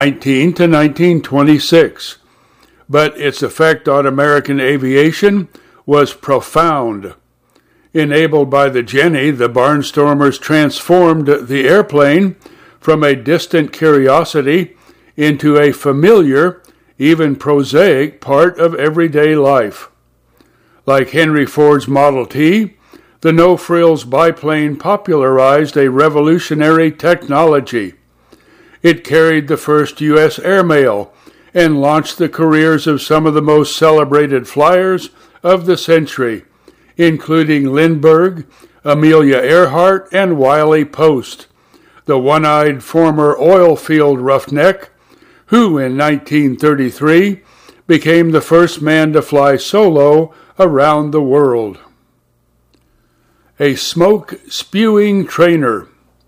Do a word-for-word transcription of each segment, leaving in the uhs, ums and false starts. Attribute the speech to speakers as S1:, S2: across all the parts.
S1: nineteen to nineteen twenty-six, but its effect on American aviation was profound. Enabled by the Jenny, the barnstormers transformed the airplane from a distant curiosity into a familiar, even prosaic part of everyday life. Like Henry Ford's Model T, the no-frills biplane popularized a revolutionary technology. It carried the first U S airmail and launched the careers of some of the most celebrated flyers of the century, including Lindbergh, Amelia Earhart, and Wiley Post, the one-eyed former oil field roughneck who in nineteen thirty-three became the first man to fly solo around the world. A smoke-spewing trainer.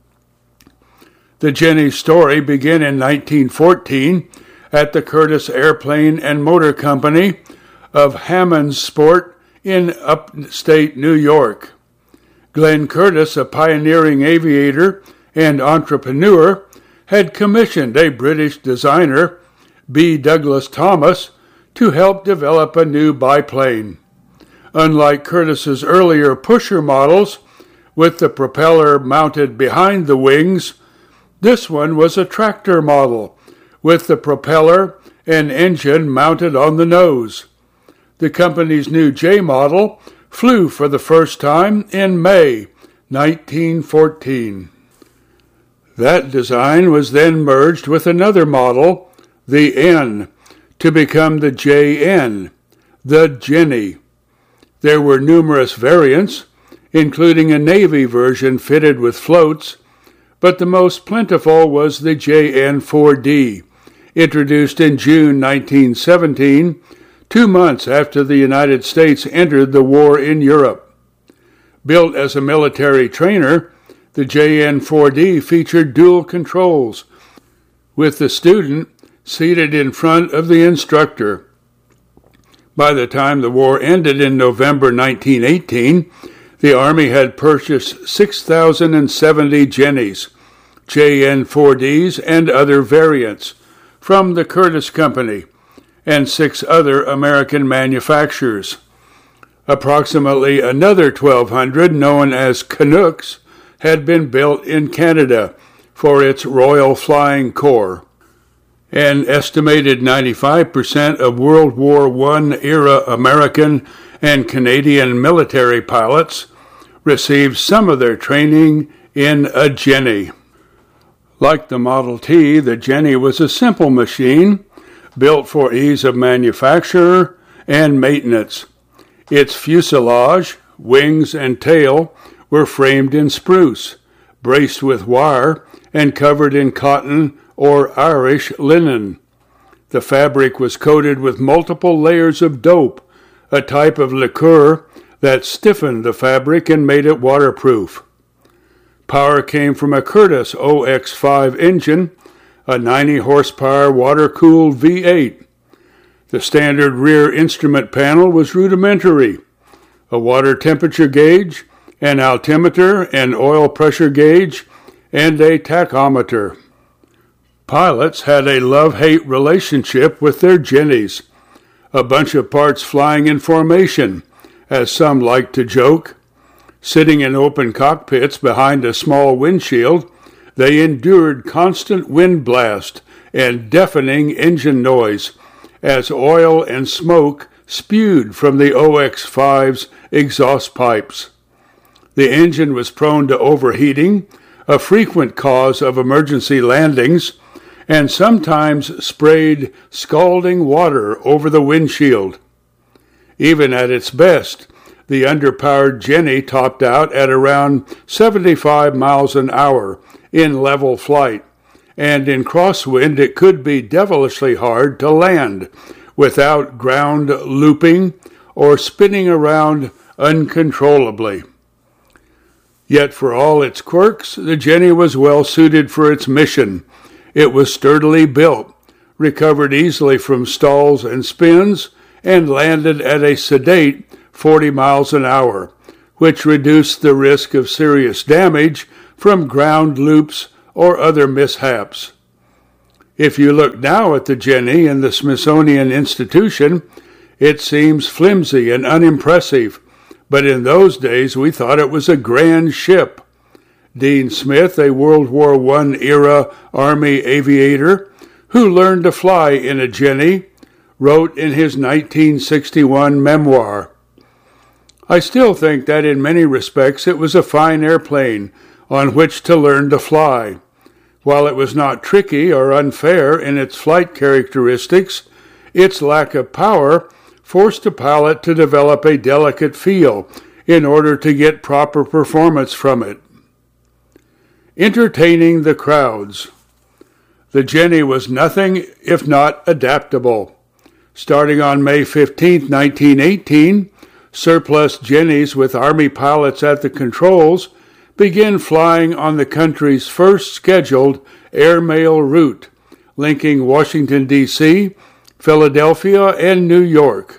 S1: The Jenny's story began in nineteen fourteen at the Curtiss Airplane and Motor Company of Hammondsport in upstate New York. Glenn Curtiss, a pioneering aviator and entrepreneur, had commissioned a British designer, B. Douglas Thomas, to help develop a new biplane. Unlike Curtiss's earlier pusher models, with the propeller mounted behind the wings, this one was a tractor model, with the propeller and engine mounted on the nose. The company's new J model flew for the first time in May nineteen fourteen. That design was then merged with another model, the N, to become the J N, the Jenny. There were numerous variants, including a Navy version fitted with floats, but the most plentiful was the J N four D, introduced in June nineteen seventeen, two months after the United States entered the war in Europe. Built as a military trainer, the J N four D featured dual controls, with the student seated in front of the instructor. By the time the war ended in November nineteen eighteen, the Army had purchased six thousand seventy Jennies, J N four Ds, and other variants from the Curtiss Company and six other American manufacturers. Approximately another twelve hundred, known as Canucks, had been built in Canada for its Royal Flying Corps. An estimated ninety-five percent of World War One-era American and Canadian military pilots received some of their training in a Jenny. Like the Model T, the Jenny was a simple machine built for ease of manufacture and maintenance. Its fuselage, wings, and tail were framed in spruce, braced with wire, and covered in cotton or Irish linen. The fabric was coated with multiple layers of dope, a type of liqueur that stiffened the fabric and made it waterproof. Power came from a Curtiss O X five engine, a ninety horsepower water-cooled V eight. The standard rear instrument panel was rudimentary. A water temperature gauge, an altimeter, an oil pressure gauge, and a tachometer. Pilots had a love-hate relationship with their Jennies, a bunch of parts flying in formation, as some liked to joke. Sitting in open cockpits behind a small windshield, they endured constant wind blast and deafening engine noise as oil and smoke spewed from the O X five's exhaust pipes. The engine was prone to overheating, a frequent cause of emergency landings, and sometimes sprayed scalding water over the windshield. Even at its best, the underpowered Jenny topped out at around seventy-five miles an hour in level flight, and in crosswind it could be devilishly hard to land without ground looping or spinning around uncontrollably. Yet for all its quirks, the Jenny was well suited for its mission. It was sturdily built, recovered easily from stalls and spins, and landed at a sedate forty miles an hour, which reduced the risk of serious damage from ground loops or other mishaps. If you look now at the Jenny in the Smithsonian Institution, it seems flimsy and unimpressive, but in those days we thought it was a grand ship. Dean Smith, a World War One era Army aviator who learned to fly in a Jenny, wrote in his nineteen sixty-one memoir, "I still think that in many respects it was a fine airplane on which to learn to fly. While it was not tricky or unfair in its flight characteristics, its lack of power forced a pilot to develop a delicate feel in order to get proper performance from it." Entertaining the crowds. The Jenny was nothing if not adaptable. Starting on May fifteenth, nineteen eighteen, surplus Jennies with Army pilots at the controls began flying on the country's first scheduled airmail route, linking Washington, D C, Philadelphia, and New York.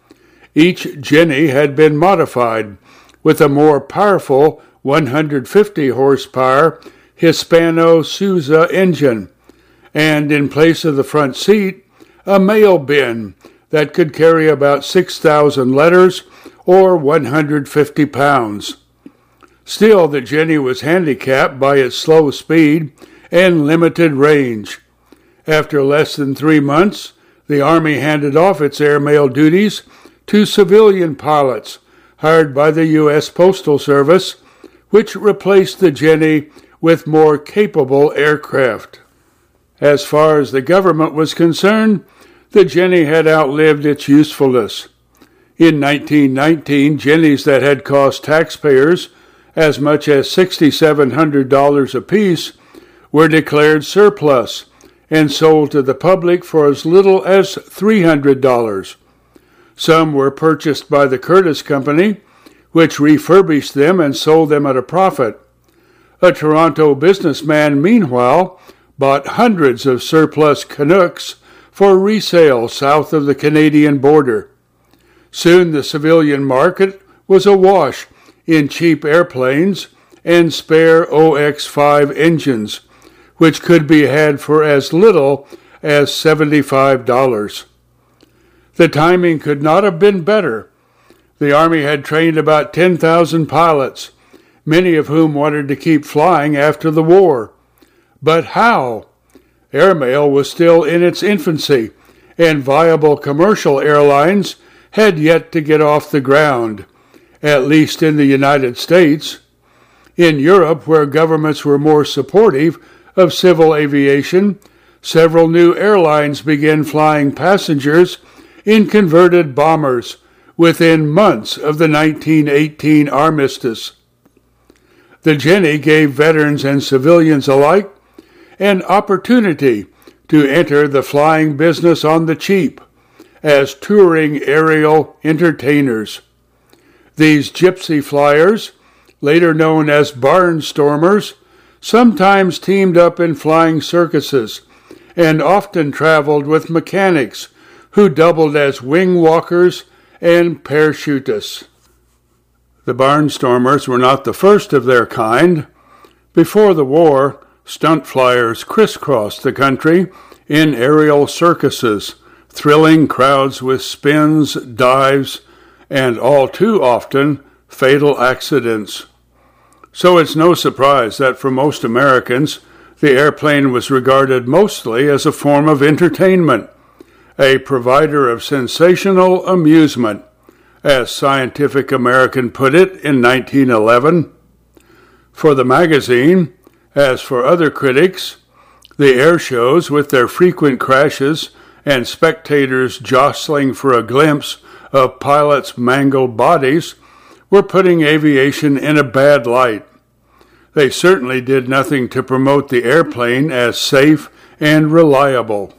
S1: Each Jenny had been modified with a more powerful one hundred fifty horsepower Hispano Suiza engine, and in place of the front seat, a mail bin that could carry about six thousand letters or one hundred fifty pounds. Still, the Jenny was handicapped by its slow speed and limited range. After less than three months, the Army handed off its airmail duties to civilian pilots hired by the U S Postal Service, which replaced the Jenny with more capable aircraft. As far as the government was concerned, the Jenny had outlived its usefulness. In nineteen nineteen, Jennies that had cost taxpayers as much as six thousand seven hundred dollars apiece were declared surplus and sold to the public for as little as three hundred dollars. Some were purchased by the Curtiss Company, which refurbished them and sold them at a profit. A Toronto businessman, meanwhile, bought hundreds of surplus Canucks for resale south of the Canadian border. Soon the civilian market was awash in cheap airplanes and spare O X five engines, which could be had for as little as seventy-five dollars. The timing could not have been better. The Army had trained about ten thousand pilots, many of whom wanted to keep flying after the war. But how? Airmail was still in its infancy, and viable commercial airlines had yet to get off the ground, at least in the United States. In Europe, where governments were more supportive of civil aviation, several new airlines began flying passengers in converted bombers within months of the nineteen eighteen armistice. The Jenny gave veterans and civilians alike an opportunity to enter the flying business on the cheap as touring aerial entertainers. These gypsy flyers, later known as barnstormers, sometimes teamed up in flying circuses and often traveled with mechanics who doubled as wing walkers and parachutists. The barnstormers were not the first of their kind. Before the war, stunt flyers crisscrossed the country in aerial circuses, thrilling crowds with spins, dives, and all too often fatal accidents. So it's no surprise that for most Americans, the airplane was regarded mostly as a form of entertainment, a provider of sensational amusement, as Scientific American put it in nineteen eleven. For the magazine, as for other critics, the air shows, with their frequent crashes and spectators jostling for a glimpse of pilots' mangled bodies, were putting aviation in a bad light. They certainly did nothing to promote the airplane as safe and reliable.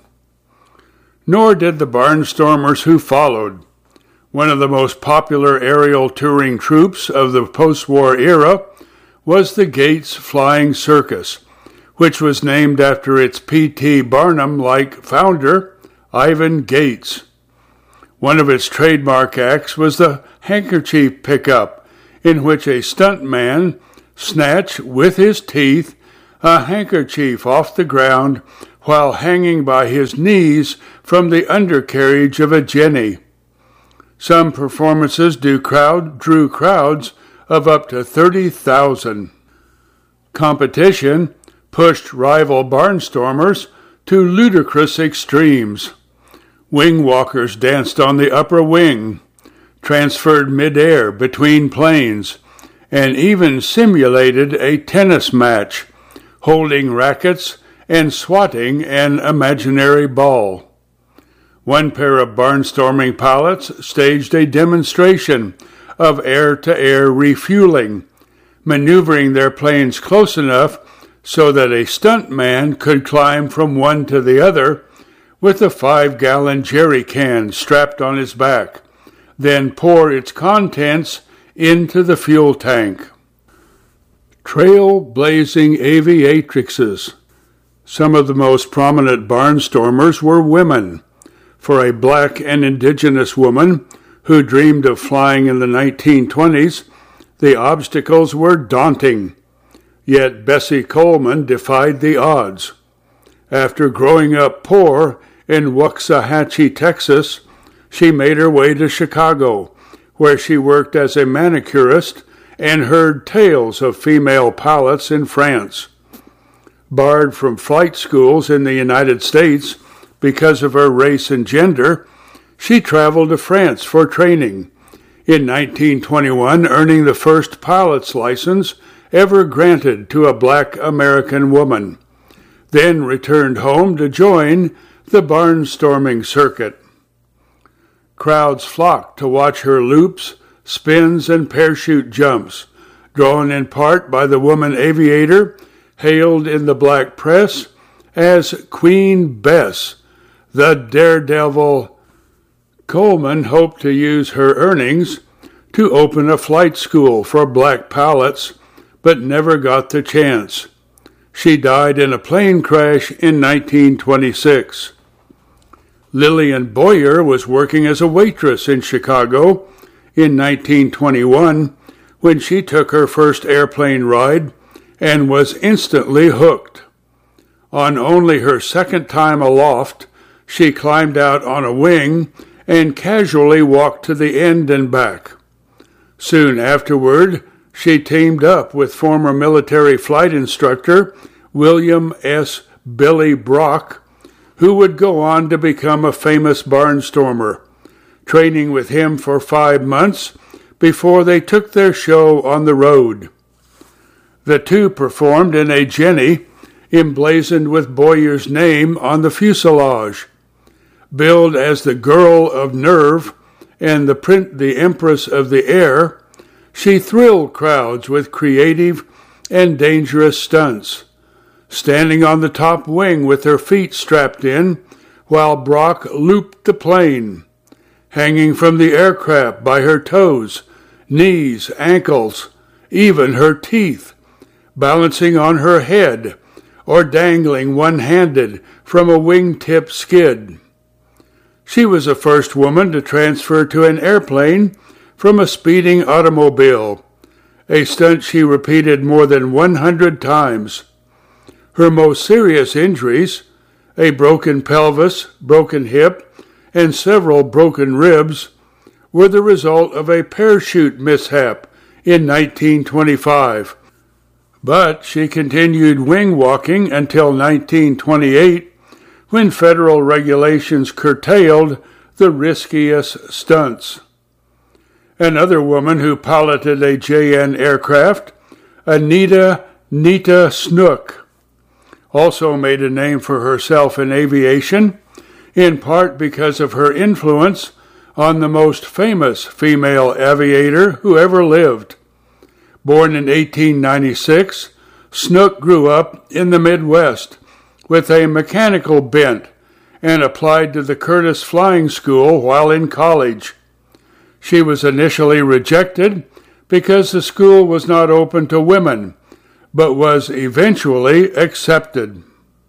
S1: Nor did the barnstormers who followed. One of the most popular aerial touring troupes of the post-war era was the Gates Flying Circus, which was named after its P T Barnum-like founder, Ivan Gates. One of its trademark acts was the handkerchief pickup, in which a stuntman snatched with his teeth a handkerchief off the ground while hanging by his knees from the undercarriage of a jenny. Some performances do crowd, drew crowds of up to thirty thousand. Competition pushed rival barnstormers to ludicrous extremes. Wing walkers danced on the upper wing, transferred midair between planes, and even simulated a tennis match, holding rackets and swatting an imaginary ball. One pair of barnstorming pilots staged a demonstration of air-to-air refueling, maneuvering their planes close enough so that a stuntman could climb from one to the other with a five-gallon jerry can strapped on his back, then pour its contents into the fuel tank. Trailblazing aviatrixes. Some of the most prominent barnstormers were women. For a black and indigenous woman who dreamed of flying in the nineteen twenties, the obstacles were daunting. Yet Bessie Coleman defied the odds. After growing up poor in Waxahachie, Texas, she made her way to Chicago, where she worked as a manicurist and heard tales of female pilots in France. Barred from flight schools in the United States because of her race and gender, she traveled to France for training, in nineteen twenty-one earning the first pilot's license ever granted to a black American woman, then returned home to join the barnstorming circuit. Crowds flocked to watch her loops, spins, and parachute jumps, drawn in part by the woman aviator hailed in the black press as Queen Bess, the daredevil. Coleman hoped to use her earnings to open a flight school for black pilots, but never got the chance. She died in a plane crash in nineteen twenty-six. Lillian Boyer was working as a waitress in Chicago in nineteen twenty-one when she took her first airplane ride and was instantly hooked. On only her second time aloft, she climbed out on a wing and casually walked to the end and back. Soon afterward, she teamed up with former military flight instructor William S. Billy Brock, who would go on to become a famous barnstormer, training with him for five months before they took their show on the road. The two performed in a jenny emblazoned with Boyer's name on the fuselage. Billed as the Girl of Nerve and the, print, the Empress of the Air, she thrilled crowds with creative and dangerous stunts, standing on the top wing with her feet strapped in while Brock looped the plane, hanging from the aircraft by her toes, knees, ankles, even her teeth, balancing on her head or dangling one-handed from a wingtip skid. She was the first woman to transfer to an airplane from a speeding automobile, a stunt she repeated more than one hundred times. Her most serious injuries, a broken pelvis, broken hip, and several broken ribs, were the result of a parachute mishap in nineteen twenty-five. But she continued wing walking until nineteen twenty-eight, when federal regulations curtailed the riskiest stunts. Another woman who piloted a J N aircraft, Anita Nita Snook, also made a name for herself in aviation, in part because of her influence on the most famous female aviator who ever lived. Born in eighteen ninety-six, Snook grew up in the Midwest with a mechanical bent and applied to the Curtis Flying School while in college. She was initially rejected because the school was not open to women, but was eventually accepted.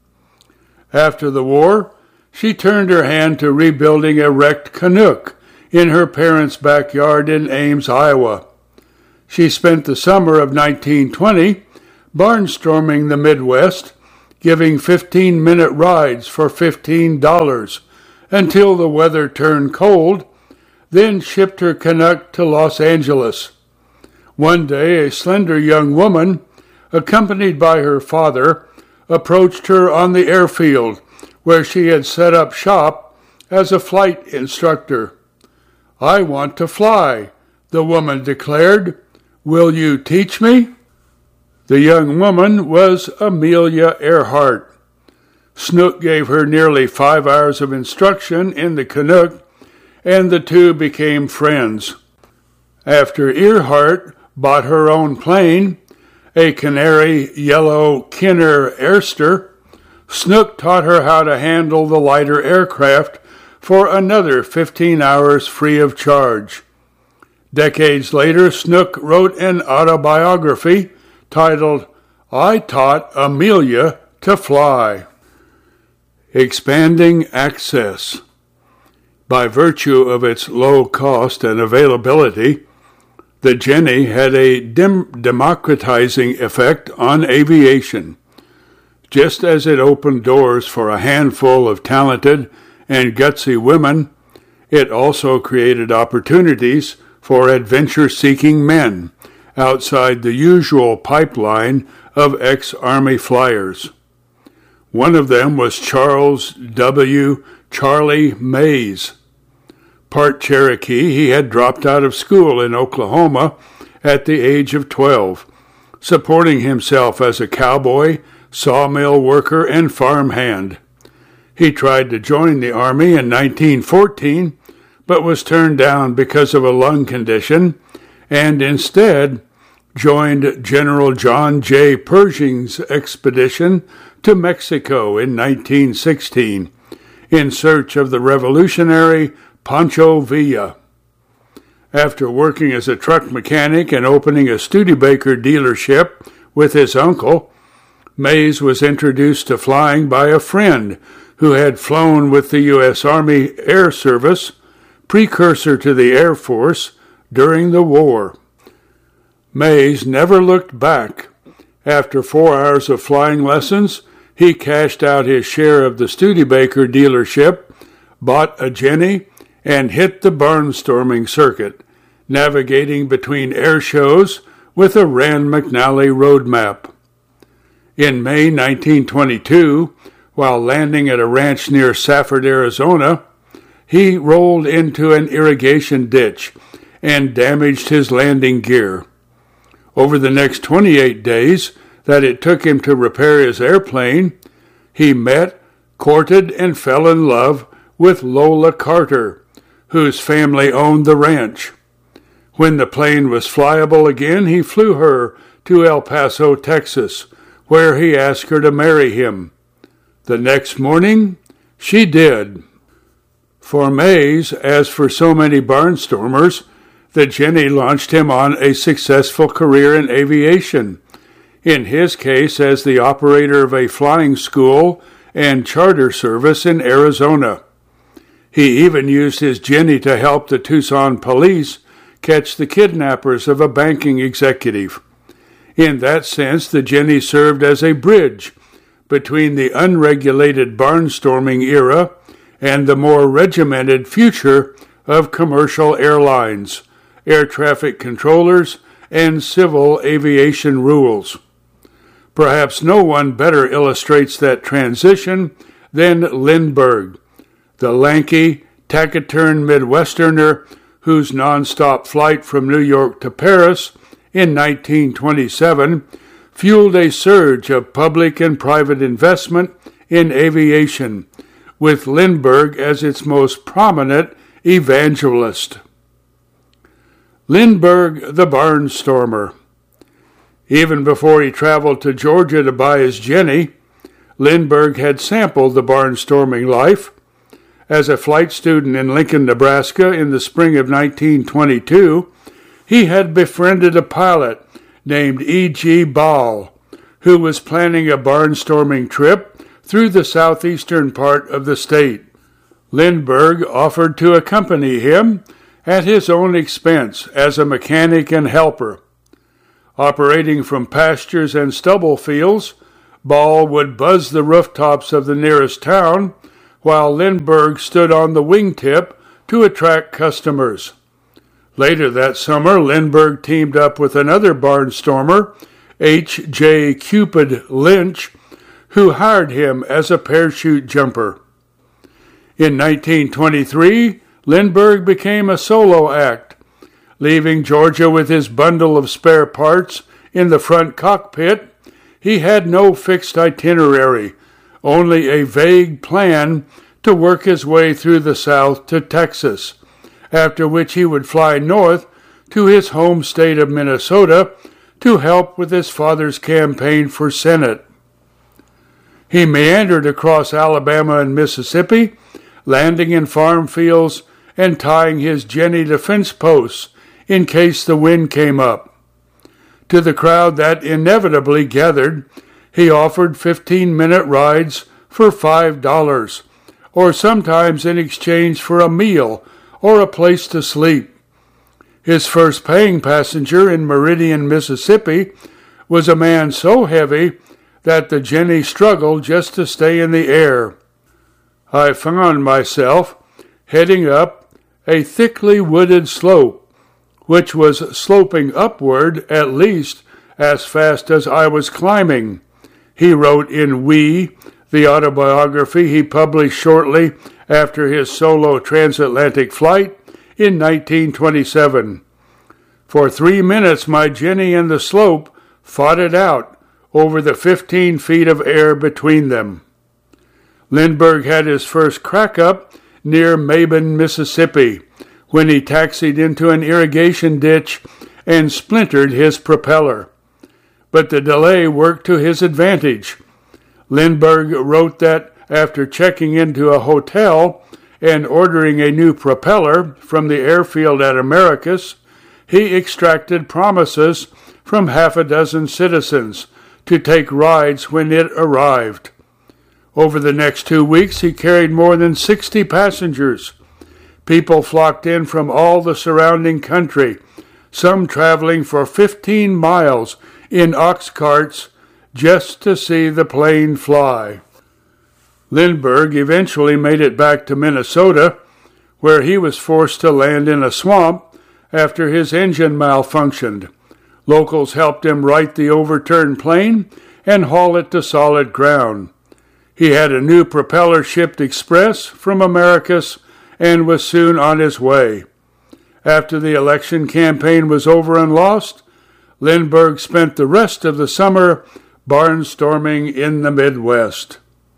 S1: After the war, she turned her hand to rebuilding a wrecked Canuck in her parents' backyard in Ames, Iowa. She spent the summer of nineteen twenty barnstorming the Midwest giving fifteen-minute rides for fifteen dollars until the weather turned cold, then shipped her Canuck to Los Angeles. One day, a slender young woman, accompanied by her father, approached her on the airfield, where she had set up shop as a flight instructor. "I want to fly," the woman declared. "Will you teach me?" The young woman was Amelia Earhart. Snook gave her nearly five hours of instruction in the Canuck, and the two became friends. After Earhart bought her own plane, a canary yellow Kinner Airster, Snook taught her how to handle the lighter aircraft for another fifteen hours free of charge. Decades later, Snook wrote an autobiography titled, "I Taught Amelia to Fly." Expanding access. By virtue of its low cost and availability, the Jenny had a dem- democratizing effect on aviation. Just as it opened doors for a handful of talented and gutsy women, it also created opportunities for adventure-seeking men outside the usual pipeline of ex-Army flyers. One of them was Charles W. Charlie Mays. Part Cherokee, he had dropped out of school in Oklahoma at the age of twelve, supporting himself as a cowboy, sawmill worker, and farmhand. He tried to join the Army in nineteen fourteen, but was turned down because of a lung condition, and instead joined General John J. Pershing's expedition to Mexico in nineteen sixteen, in search of the revolutionary Pancho Villa. After working as a truck mechanic and opening a Studebaker dealership with his uncle, Mays was introduced to flying by a friend who had flown with the U S Army Air Service, precursor to the Air Force, during the war. Mays never looked back. After four hours of flying lessons, he cashed out his share of the Studebaker dealership, bought a Jenny, and hit the barnstorming circuit, navigating between air shows with a Rand McNally road map. In May nineteen twenty-two, while landing at a ranch near Safford, Arizona, he rolled into an irrigation ditch and damaged his landing gear. Over the next twenty-eight days that it took him to repair his airplane, he met, courted, and fell in love with Lola Carter, whose family owned the ranch. When the plane was flyable again, he flew her to El Paso, Texas, where he asked her to marry him. The next morning, she did. For Mays, as for so many barnstormers, the Jenny launched him on a successful career in aviation, in his case as the operator of a flying school and charter service in Arizona. He even used his Jenny to help the Tucson police catch the kidnappers of a banking executive. In that sense, the Jenny served as a bridge between the unregulated barnstorming era and the more regimented future of commercial airlines, air traffic controllers, and civil aviation rules. Perhaps no one better illustrates that transition than Lindbergh, the lanky, taciturn Midwesterner whose nonstop flight from New York to Paris in nineteen twenty-seven fueled a surge of public and private investment in aviation, with Lindbergh as its most prominent evangelist. Lindbergh the Barnstormer. Even before he traveled to Georgia to buy his Jenny, Lindbergh had sampled the barnstorming life. As a flight student in Lincoln, Nebraska in the spring of nineteen twenty-two, he had befriended a pilot named E G Ball, who was planning a barnstorming trip through the southeastern part of the state. Lindbergh offered to accompany him at his own expense as a mechanic and helper. Operating from pastures and stubble fields, Ball would buzz the rooftops of the nearest town, while Lindbergh stood on the wingtip to attract customers. Later that summer, Lindbergh teamed up with another barnstormer, H J Cupid Lynch, who hired him as a parachute jumper. In nineteen twenty-three, Lindbergh became a solo act, leaving Georgia with his bundle of spare parts in the front cockpit. He had no fixed itinerary, only a vague plan to work his way through the South to Texas, after which he would fly north to his home state of Minnesota to help with his father's campaign for Senate. He meandered across Alabama and Mississippi, landing in farm fields and tying his Jenny to fence posts in case the wind came up. To the crowd that inevitably gathered, he offered fifteen-minute rides for five dollars, or sometimes in exchange for a meal or a place to sleep. His first paying passenger in Meridian, Mississippi, was a man so heavy that the Jenny struggled just to stay in the air. I found myself heading up a thickly wooded slope, which was sloping upward at least as fast as I was climbing, he wrote in We, the autobiography he published shortly after his solo transatlantic flight in nineteen twenty-seven. For three minutes my Jenny and the slope fought it out over the fifteen feet of air between them. Lindbergh had his first crack-up near Mabin, Mississippi, when he taxied into an irrigation ditch and splintered his propeller. But the delay worked to his advantage. Lindbergh wrote that after checking into a hotel and ordering a new propeller from the airfield at Americus, he extracted promises from half a dozen citizens to take rides when it arrived. Over the next two weeks, he carried more than sixty passengers. People flocked in from all the surrounding country, some traveling for fifteen miles in ox carts just to see the plane fly. Lindbergh eventually made it back to Minnesota, where he was forced to land in a swamp after his engine malfunctioned. Locals helped him right the overturned plane and haul it to solid ground. He had a new propeller shipped express from Americus and was soon on his way. After the election campaign was over and lost, Lindbergh spent the rest of the summer barnstorming in the Midwest.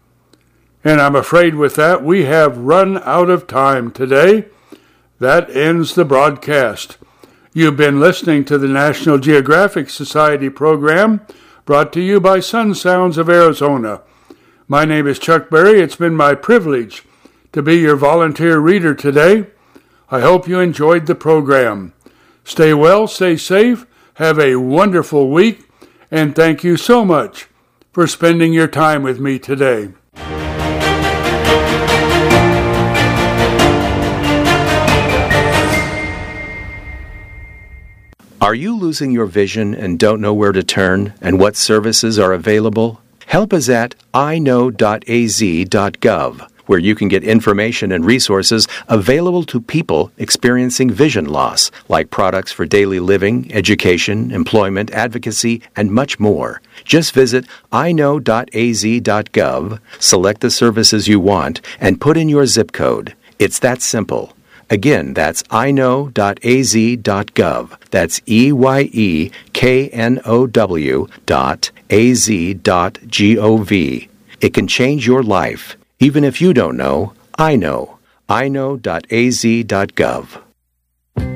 S1: And I'm afraid with that we have run out of time today. That ends the broadcast. You've been listening to the National Geographic Society program brought to you by Sun Sounds of Arizona. My name is Chuck Berry. It's been my privilege to be your volunteer reader today. I hope you enjoyed the program. Stay well, stay safe, have a wonderful week, and thank you so much for spending your time with me today.
S2: Are you losing your vision and don't know where to turn and what services are available? Help is at i know dot a z dot gov, where you can get information and resources available to people experiencing vision loss, like products for daily living, education, employment, advocacy, and much more. Just visit i know dot a z dot gov, select the services you want, and put in your zip code. It's that simple. Again, that's i know dot a z dot gov. That's E Y E K N O W dot A Z dot G O V. It can change your life. Even if you don't know, I know. i know dot a z dot gov.